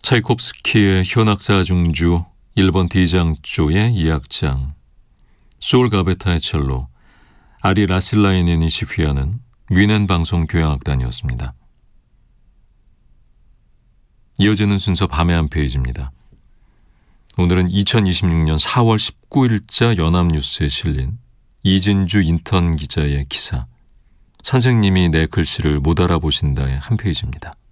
차이콥스키의 현악사 중주 1번 대장조의 2악장, 소울 가베타의 첼로, 아리 라실라이넨이 지휘하는 뮌헨 방송 교향악단이었습니다. 이어지는 순서 밤의 한 페이지입니다. 오늘은 2026년 4월 19일자 연합뉴스에 실린 이진주 인턴 기자의 기사, 선생님이 내 글씨를 못 알아보신다의 한 페이지입니다.